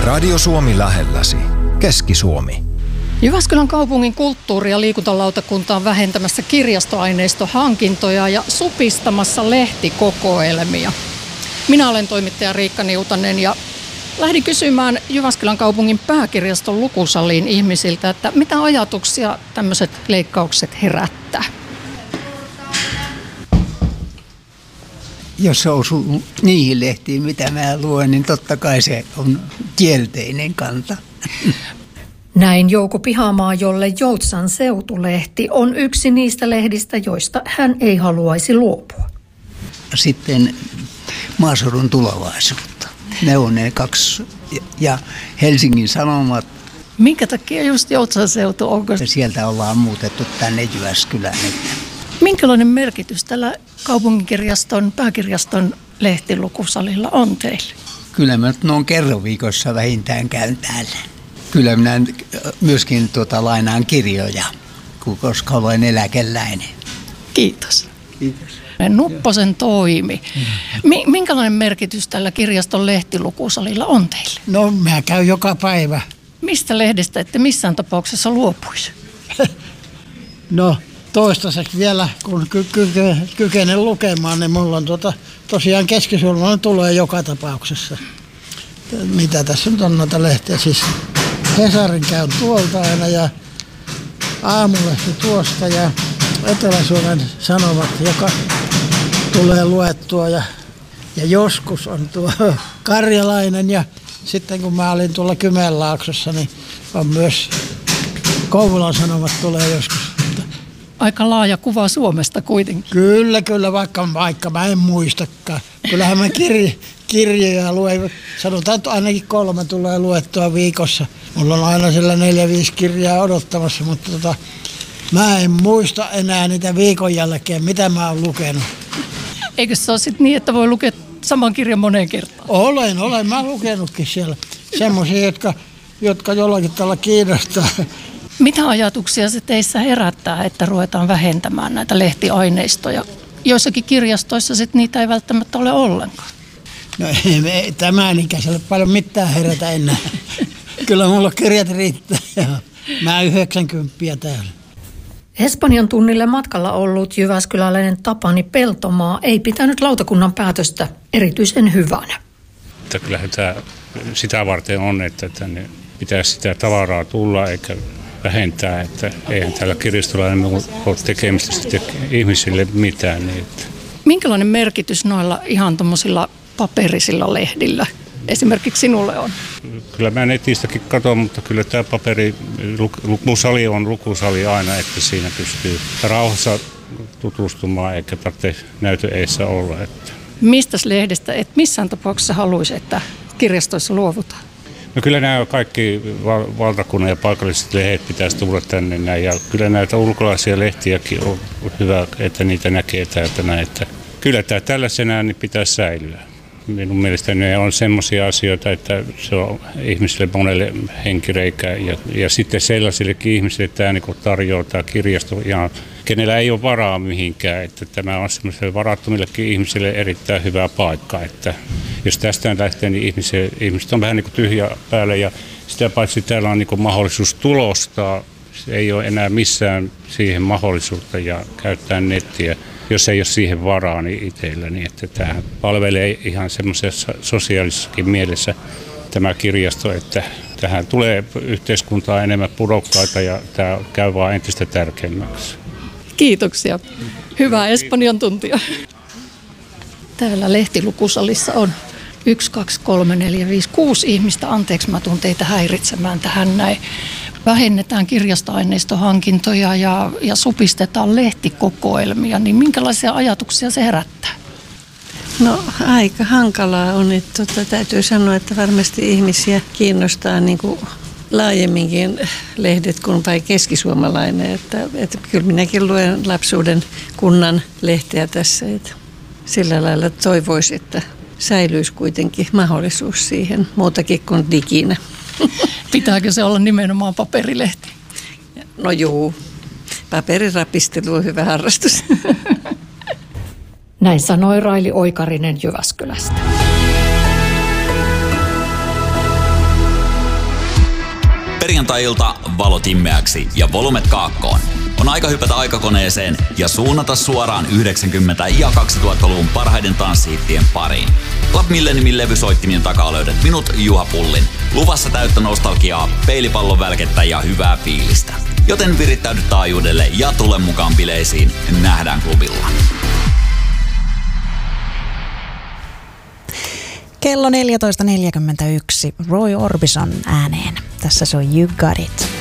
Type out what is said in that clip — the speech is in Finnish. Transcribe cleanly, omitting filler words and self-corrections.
Radio Suomi lähelläsi. Keski-Suomi. Jyväskylän kaupungin kulttuuri- ja liikuntalautakunta on vähentämässä kirjastoaineistohankintoja ja supistamassa lehtikokoelmia. Minä olen toimittaja Riikka Niutanen ja lähdin kysymään Jyväskylän kaupungin pääkirjaston lukusaliin ihmisiltä, että mitä ajatuksia tämmöiset leikkaukset herättää. Jos se osuu niihin lehtiin, mitä mä luen, niin totta kai se on kielteinen kanta. Näin Jouko Pihamaa, jolle Joutsan seutulehti on yksi niistä lehdistä, joista hän ei haluaisi luopua. Sitten maaseudun tulevaisuutta. Ne on ne kaksi. Ja Helsingin Sanomat. Minkä takia just Joutsan seutu? Onko? Sieltä ollaan muutettu tänne Jyväskylään. Minkälainen merkitys tällä kaupunginkirjaston, pääkirjaston lehtilukusalilla on teille? Kyllä mä noin kerran viikossa vähintään käyn täällä. Kyllä minä myöskin lainaan kirjoja, koska olen eläkeläinen. Kiitos. Kiitos. Nupposen toimi. Minkälainen merkitys tällä kirjaston lehtilukusalilla on teille? No mä käyn joka päivä. Mistä lehdestä ette missään tapauksessa luopuisi? No toistaiseksi vielä, kun kykenen lukemaan, niin mulla on tosiaan Keski-Suomeen tulee joka tapauksessa. Mitä tässä nyt on noita lehtiä? Siis Hesarin käyn tuolta aina ja Aamulehti tuosta ja Etelä-Suomen Sanomat, joka tulee luettua. Ja joskus on tuo Karjalainen ja sitten kun mä olin tuolla Kymenlaaksossa, niin on myös Kouvolan Sanomat tulee joskus. Aika laaja kuva Suomesta kuitenkin. Kyllä, vaikka mä en muistakaan. Kyllähän mä kirjoja luen, sanotaan, että ainakin 3 tulee luettua viikossa. Mulla on aina siellä 4-5 kirjaa odottamassa, mutta mä en muista enää niitä viikon jälkeen, mitä mä oon lukenut. Eikö se ole sitten niin, että voi lukea saman kirjan moneen kertaan? Olen mä lukenutkin siellä. Semmoisia, jotka jollakin tavalla kiinnostaa. Mitä ajatuksia se teissä herättää, että ruvetaan vähentämään näitä lehtiaineistoja? Joissakin kirjastoissa sitten niitä ei välttämättä ole ollenkaan. No ei tämän ikäisellä paljon mitään herätä enää. Kyllä mulla kirjat riittää. Mä 90 täällä. Espanjan tunnille matkalla ollut jyväskyläläinen Tapani Peltomaa ei pitänyt lautakunnan päätöstä erityisen hyvänä. Kyllähän tämä sitä varten on, että tänne pitäisi sitä tavaraa tulla eikä vähentää, että eihän täällä kirjastolla ole tekemistä sitten ihmisille mitään. Niin että. Minkälainen merkitys noilla ihan tuommoisilla paperisilla lehdillä esimerkiksi sinulle on? Kyllä mä netistäkin katson, mutta kyllä tämä lukusali on lukusali aina, että siinä pystyy rauhassa tutustumaan eikä tarvitse näytöeissä olla. Että. Mistä lehdestä et missään tapauksessa haluaisi, että kirjastoissa luovutaan? No kyllä nämä kaikki valtakunnan ja paikalliset lehdet pitäisi tulla tänne näin. Ja kyllä näitä ulkolaisia lehtiäkin on hyvä, että niitä näkee täältä näin. Että kyllä tämä tällaisenään niin pitäisi säilyä. Minun mielestäni ne on semmoisia asioita, että se on ihmisille monelle henkireikä. Ja sitten sellaisillekin ihmisille tämä niin tarjoaa tämä kirjasto, ja kenellä ei ole varaa mihinkään. Että tämä on semmoiselle varattomillekin ihmisille erittäin hyvä paikka. Että jos tästä lähtee, niin ihmiset on vähän niin kuin tyhjä päälle ja sitä paitsi täällä on niin kuin mahdollisuus tulostaa. Se ei ole enää missään siihen mahdollisuutta ja käyttää nettiä, jos ei ole siihen varaa niin itsellä. Niin että tämä palvelee ihan semmoisessa sosiaalisessakin mielessä tämä kirjasto, että tähän tulee yhteiskuntaan enemmän pudokkaita ja tämä käy vaan entistä tärkeämmäksi. Kiitoksia. Hyvää Espanjan tuntia. Täällä lehtilukusalissa on 1, 2, 3, 4, 5, 6 ihmistä. Anteeksi, mä tuun teitä häiritsemään tähän näin. Vähennetään kirjastoaineistohankintoja ja supistetaan lehtikokoelmia. Niin minkälaisia ajatuksia se herättää? No aika hankalaa on, että täytyy sanoa, että varmasti ihmisiä kiinnostaa niin kuin laajemminkin lehdet kuin vain keskisuomalainen. Että kyllä minäkin luen lapsuuden kunnan lehteä tässä. Että sillä lailla toivoisi, että säilyisi kuitenkin mahdollisuus siihen muutakin kuin diginä. Pitääkö se olla nimenomaan paperilehti? No juu, paperirapistelu on hyvä harrastus. Näin sanoi Raili Oikarinen Jyväskylästä. Perjantai-ilta valot immeäksi ja volumet kaakkoon. On aika hypätä aikakoneeseen ja suunnata suoraan 90- ja 2000-luvun parhaiden tanssihittien pariin. Club Milleniumin levysoittimien takaa löydät minut, Juha Pullin. Luvassa täyttä nostalgiaa, peilipallon välkettä ja hyvää fiilistä. Joten virittäydy taajuudelle ja tule mukaan bileisiin. Nähdään klubilla. Kello 14.41. Roy Orbison ääneen. Tässä se on You Got It.